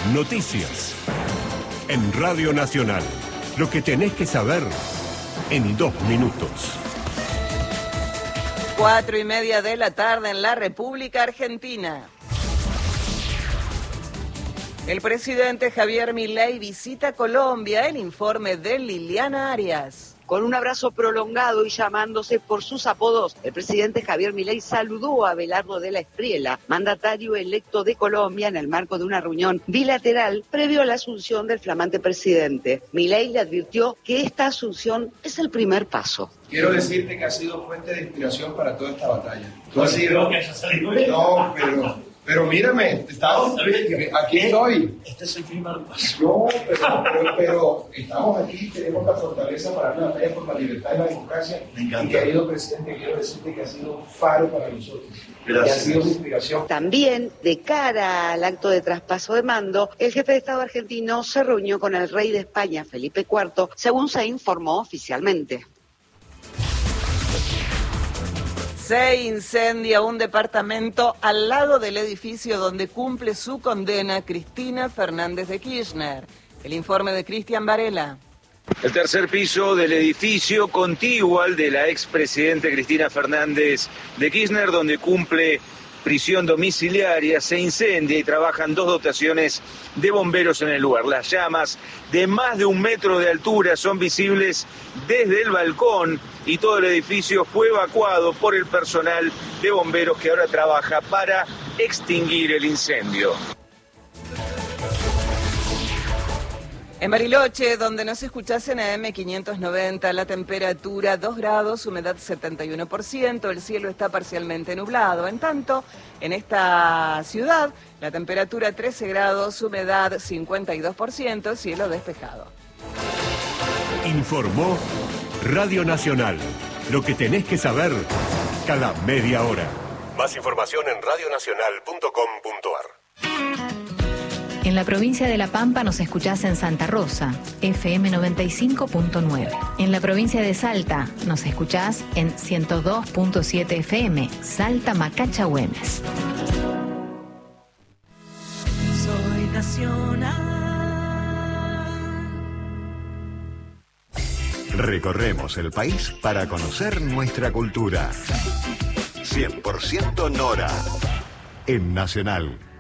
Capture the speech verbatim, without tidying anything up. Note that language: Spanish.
Noticias. En Radio Nacional. Lo que tenés que saber en dos minutos. Cuatro y media de la tarde en la República Argentina. El presidente Javier Milei visita Colombia. El informe de Liliana Arias. Con un abrazo prolongado y llamándose por sus apodos, el presidente Javier Milei saludó a Abelardo de la Espriella, mandatario electo de Colombia, en el marco de una reunión bilateral previo a la asunción del flamante presidente. Milei le advirtió que esta asunción es el primer paso. Quiero decirte que ha sido fuente de inspiración para toda esta batalla. Tú has sido... que haya salido bien. No, pero... Pero mírame, estamos, aquí estoy. Este es el primer paso. No, pero, pero, pero estamos aquí, tenemos la fortaleza para la batalla por la libertad y la democracia. Me encanta. Y querido presidente, quiero decirte que ha sido un faro para nosotros. Gracias. Que ha sido una inspiración. También, de cara al acto de traspaso de mando, el jefe de Estado argentino se reunió con el rey de España, Felipe cuarto, según se informó oficialmente. Se incendia un departamento al lado del edificio donde cumple su condena Cristina Fernández de Kirchner. El informe de Cristian Varela. El tercer piso del edificio contiguo al de la expresidente Cristina Fernández de Kirchner, donde cumple prisión domiciliaria, se incendia y trabajan dos dotaciones de bomberos en el lugar. Las llamas de más de un metro de altura son visibles desde el balcón y todo el edificio fue evacuado por el personal de bomberos que ahora trabaja para extinguir el incendio. En Bariloche, donde nos escuchás en A M quinientos noventa, la temperatura dos grados, humedad setenta y uno por ciento, el cielo está parcialmente nublado. En tanto, en esta ciudad, la temperatura trece grados, humedad cincuenta y dos por ciento, cielo despejado. Informó Radio Nacional. Lo que tenés que saber cada media hora. Más información en radio nacional punto com punto ar. En la provincia de La Pampa nos escuchás en Santa Rosa, F M noventa y cinco punto nueve. En la provincia de Salta nos escuchás en ciento dos punto siete F M, Salta Macacha Güemes. Soy nacional. Recorremos el país para conocer nuestra cultura. cien por ciento Nora, en Nacional.